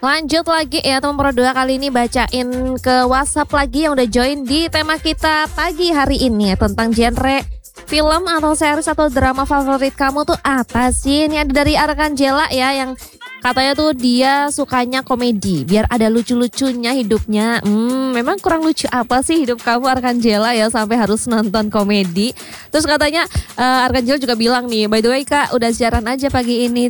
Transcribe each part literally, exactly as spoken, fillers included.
Lanjut lagi ya teman Pro dua, kali ini bacain ke WhatsApp lagi yang udah join di tema kita pagi hari ini ya, tentang genre film atau series atau drama favorit kamu tuh apa sih? Ini ada dari Arkanjela ya, yang katanya tuh dia sukanya komedi biar ada lucu-lucunya hidupnya. Hmm, memang kurang lucu apa sih hidup kamu Arkanjela ya sampai harus nonton komedi? Terus katanya uh, Arkanjela juga bilang nih, by the way Kak udah siaran aja pagi ini.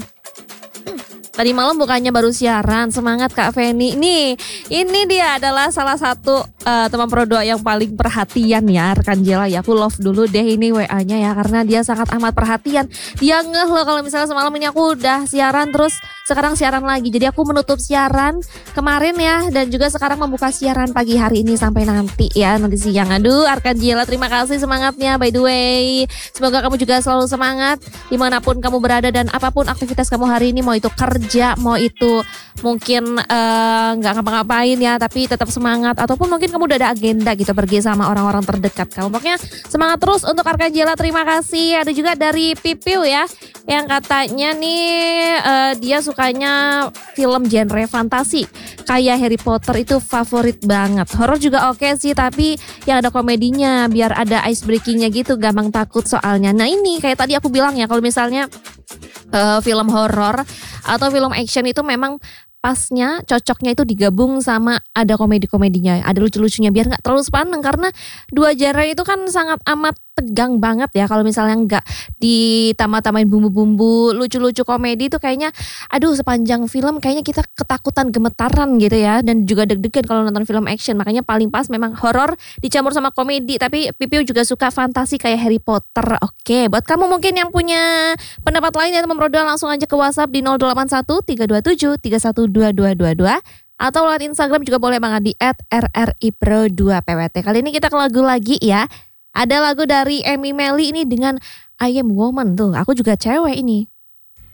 Tadi malam bukannya baru siaran, semangat Kak Feni. Nih, ini dia adalah salah satu uh, teman Pro dua yang paling perhatian ya, Arkanjela ya. Aku love dulu deh ini W A-nya ya, karena dia sangat amat perhatian. Dia ngeh loh kalau misalnya semalam ini aku udah siaran terus sekarang siaran lagi. Jadi aku menutup siaran kemarin ya, dan juga sekarang membuka siaran pagi hari ini sampai nanti ya, nanti siang. Aduh Arkanjela, terima kasih semangatnya by the way. Semoga kamu juga selalu semangat dimanapun kamu berada dan apapun aktivitas kamu hari ini, mau itu kerja, mau itu mungkin nggak uh, ngapa-ngapain ya, tapi tetap semangat. Ataupun mungkin kamu udah ada agenda gitu, pergi sama orang-orang terdekat kamu. Pokoknya semangat terus untuk Arkanjela, terima kasih. Ada juga dari Pipiu ya, yang katanya nih uh, dia sukanya film genre fantasi kayak Harry Potter, itu favorit banget. Horor juga oke sih, tapi yang ada komedinya biar ada ice breakingnya gitu, gampang takut soalnya. Nah ini kayak tadi aku bilang ya, kalau misalnya uh, film horor atau film action itu memang pasnya, cocoknya itu digabung sama ada komedi-komedinya, ada lucu-lucunya biar gak terlalu sepaneng. Karena dua genre itu kan sangat amat tegang banget ya, kalau misalnya nggak ditambah-tambahin bumbu-bumbu lucu-lucu komedi itu kayaknya aduh sepanjang film kayaknya kita ketakutan, gemetaran gitu ya, dan juga deg-degan kalau nonton film action. Makanya paling pas memang horor dicampur sama komedi. Tapi Pipiu juga suka fantasi kayak Harry Potter. Oke, buat kamu mungkin yang punya pendapat lain ya teman Pro dua, langsung aja ke WhatsApp di nol delapan satu tiga dua tujuh tiga satu dua dua dua dua, atau lewat Instagram juga boleh banget di et r r i pro dua p w t. Kali ini kita ke lagu lagi ya. Ada lagu dari Emi Meli ini dengan I Am Woman tuh. Aku juga cewek ini.